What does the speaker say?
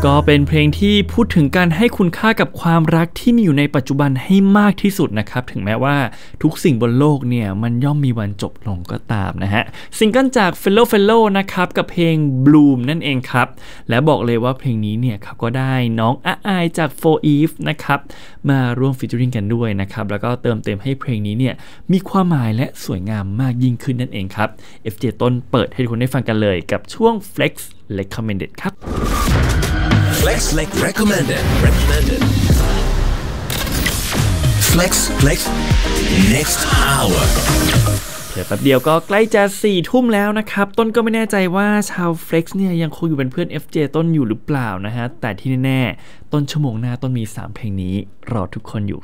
ก็เป็นเพลงที่พูดถึงการให้คุณค่ากับความรักที่มีอยู่ในปัจจุบันให้มากที่สุดนะครับถึงแม้ว่าทุกสิ่งบนโลกเนี่ยมันย่อมมีวันจบลงก็ตามนะฮะซิงเกิลจาก Fellow นะครับกับเพลง Bloom นั่นเองครับและบอกเลยว่าเพลงนี้เนี่ยเขาก็ได้น้องอายจาก For Eve นะครับมาร่วมฟีเจอริ่งกันด้วยนะครับแล้วก็เติมเต็มให้เพลงนี้เนี่ยมีความหมายและสวยงามมากยิ่งขึ้นนั่นเองครับ FJ ต้นเปิดให้ทุกคนได้ฟังกันเลยกับช่วง Flex Recommended ครับ Flex recommended. Flex next hour. เดี๋ยวแป๊บเดียวก็ใกล้จะ4 ทุ่มแล้วนะครับต้นก็ไม่แน่ใจว่าชาว Flex เนี่ยยังคงอยู่เป็นเพื่อน FJ ต้นอยู่หรือเปล่านะฮะแต่ที่แน่ๆต้นชั่วโมงหน้าต้นมี3เพลงนี้รอทุกคนอยู่